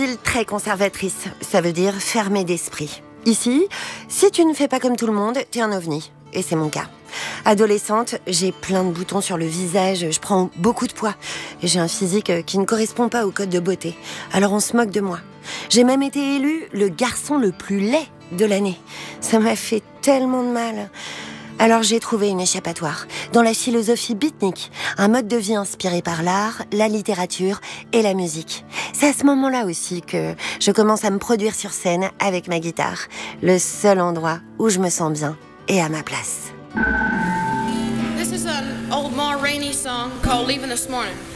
Ville très conservatrice, ça veut dire fermée d'esprit. Ici, si tu ne fais pas comme tout le monde, t'es un ovni. Et c'est mon cas. Adolescente, j'ai plein de boutons sur le visage, je prends beaucoup de poids. Et j'ai un physique qui ne correspond pas au code de beauté. Alors on se moque de moi. J'ai même été élue le garçon le plus laid de l'année. Ça m'a fait tellement de mal. Alors j'ai trouvé une échappatoire dans la philosophie beatnik, un mode de vie inspiré par l'art, la littérature et la musique. C'est à ce moment-là aussi que je commence à me produire sur scène avec ma guitare, le seul endroit où je me sens bien et à ma place. This is an old Ma Rainey song called Leaving This Morning.